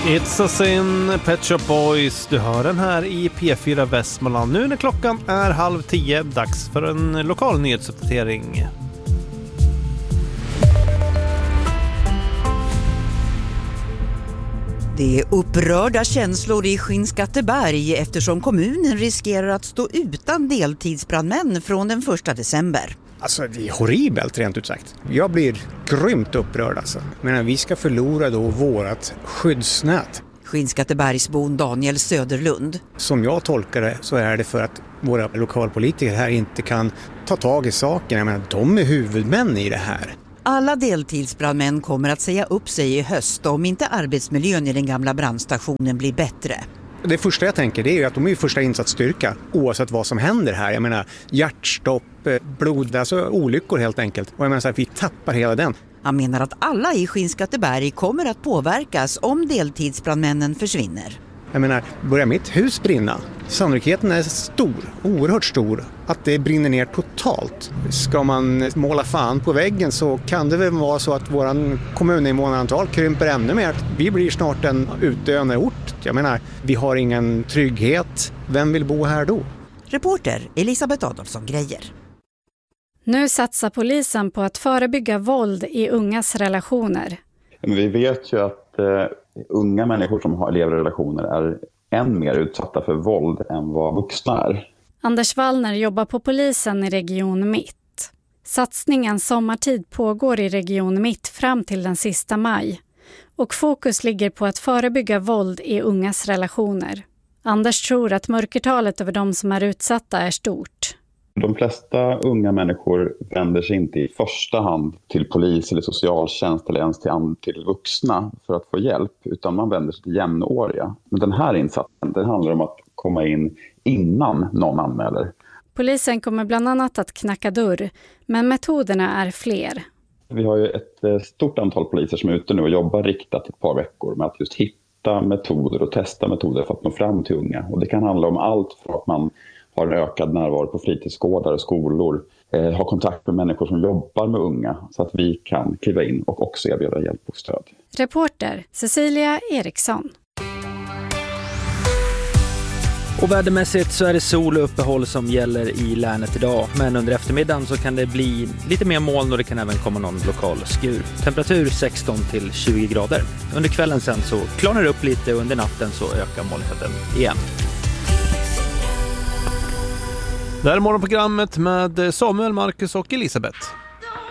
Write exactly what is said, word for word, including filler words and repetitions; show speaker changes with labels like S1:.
S1: It's a sin, Pet Shop Boys. Du hör den här i P fyra Västmanland. Nu när klockan är halv tio, dags för en lokal nyhetsuppdatering.
S2: Det är upprörda känslor i Skinnskatteberg eftersom kommunen riskerar att stå utan deltidsbrandmän från den första december.
S3: Alltså det är horribelt rent ut sagt. Jag blir grymt upprörd alltså. Men vi ska förlora då vårat skyddsnät.
S2: Skinnskattebergsbon Daniel Söderlund.
S3: Som jag tolkar det så är det för att våra lokalpolitiker här inte kan ta tag i saken. Jag menar, de är huvudmän i det här.
S2: Alla deltidsbrandmän kommer att säga upp sig i höst om inte arbetsmiljön i den gamla brandstationen blir bättre.
S3: Det första jag tänker det är ju att de är ju första insatsstyrka oavsett vad som händer här. Jag menar hjärtstopp, blod, alltså olyckor helt enkelt. Och jag menar så här, vi tappar hela den.
S2: Han menar att alla i Skinnskatteberg kommer att påverkas om deltidsbrandmännen försvinner.
S3: Jag menar, börjar mitt hus brinna? Sannolikheten är stor, oerhört stor, att det brinner ner totalt. Ska man måla fan på väggen så kan det väl vara så att våran kommuninvånarantal krymper ännu mer. Vi blir snart en utdöende ort. Jag menar, vi har ingen trygghet. Vem vill bo här då?
S2: Reporter Elisabeth Adolfsson Grejer.
S4: Nu satsar polisen på att förebygga våld i ungas relationer.
S5: Vi vet ju att eh, unga människor som har lever i relationer är än mer utsatta för våld än vad vuxna är.
S4: Anders Wallner jobbar på polisen i Region Mitt. Satsningen Sommartid pågår i Region Mitt fram till den sista maj. Och fokus ligger på att förebygga våld i ungas relationer. Anders tror att mörkertalet över de som är utsatta är stort.
S5: De flesta unga människor vänder sig inte i första hand till polis eller socialtjänst eller ens till, till vuxna för att få hjälp, utan man vänder sig till jämnåriga. Men den här insatsen, det handlar om att komma in innan någon anmäler.
S4: Polisen kommer bland annat att knacka dörr, men metoderna är fler. Vi
S5: har ju ett stort antal poliser som är ute nu och jobbar riktat ett par veckor med att just hitta metoder och testa metoder för att nå fram till unga. Och det kan handla om allt från att man har en ökad närvaro på fritidsgårdar och skolor, eh, har kontakt med människor som jobbar med unga så att vi kan kliva in och också erbjuda hjälp och stöd.
S4: Reporter Cecilia Eriksson.
S6: Och vädermässigt så är det sol och uppehåll som gäller i länet idag. Men under eftermiddagen så kan det bli lite mer moln och det kan även komma någon lokal skur. Temperatur sexton till tjugo grader. Under kvällen sen så klarnar det upp lite och under natten så ökar molnigheten igen.
S1: Det här är morgonprogrammet med Samuel, Marcus och Elisabeth.